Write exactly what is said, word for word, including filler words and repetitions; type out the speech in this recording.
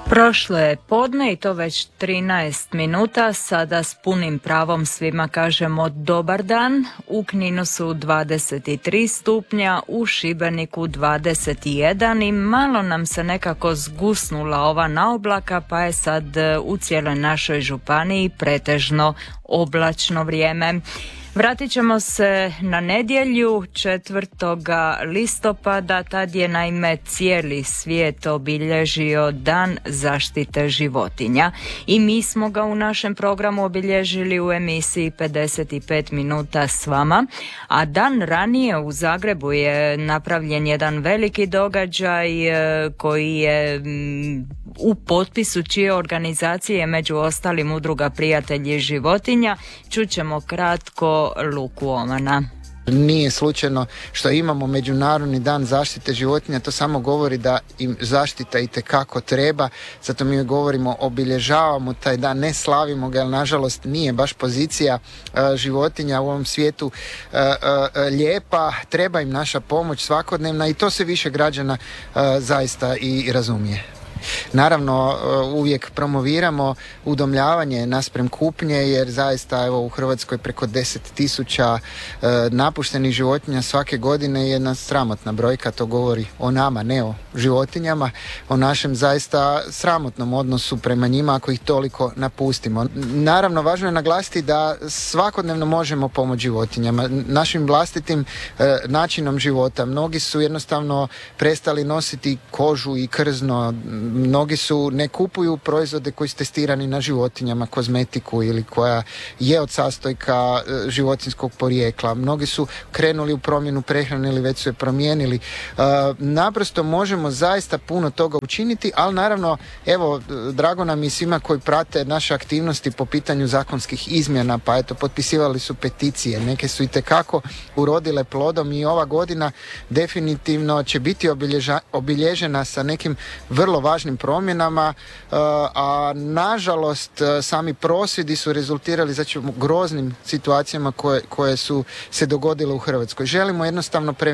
Prošlo je podne i to već trinaest minuta, sada s punim pravom svima kažemo dobar dan. U Kninu su dvadeset tri stupnja, u Šibeniku dvadeset jedan i malo nam se nekako zgusnula ova naoblaka, pa je sad u cijeloj našoj županiji pretežno oblačno vrijeme. Vratit ćemo se na nedjelju četvrtoga listopada, tad je naime cijeli svijet obilježio Dan zaštite životinja i mi smo ga u našem programu obilježili u emisiji pedeset pet minuta s vama, a dan ranije u Zagrebu je napravljen jedan veliki događaj koji je u potpisu čije organizacije među ostalim Udruga Prijatelji životinja. Čućemo kratko Luku Omana. Nije slučajno što imamo Međunarodni dan zaštite životinja, to samo govori da im zaštita itekako treba, zato mi govorimo, obilježavamo taj dan, ne slavimo ga, jer nažalost nije baš pozicija uh, životinja u ovom svijetu uh, uh, lijepa, treba im naša pomoć svakodnevna i to se više građana uh, zaista i razumije. Naravno, uvijek promoviramo udomljavanje naspram kupnje, jer zaista evo u Hrvatskoj preko deset tisuća e, napuštenih životinja svake godine je jedna sramotna brojka. To govori o nama, ne o životinjama, o našem zaista sramotnom odnosu prema njima ako ih toliko napustimo. Naravno, važno je naglasiti da svakodnevno možemo pomoći životinjama našim vlastitim e, načinom života. Mnogi su jednostavno prestali nositi kožu i krzno. Mnogi su ne kupuju proizvode koji su testirani na životinjama, kozmetiku ili koja je od sastojka e, životinskog porijekla. Mnogi su krenuli u promjenu prehrane ili već su je promijenili. E, naprosto možemo zaista puno toga učiniti, ali naravno, evo, drago nam i svima koji prate naše aktivnosti po pitanju zakonskih izmjena, pa eto, potpisivali su peticije, neke su itekako urodile plodom i ova godina definitivno će biti obilježa, obilježena sa nekim vrlo važnim promjenama, a nažalost sami prosvjedi su rezultirali znači groznim situacijama koje, koje su se dogodile u Hrvatskoj. Želimo jednostavno pre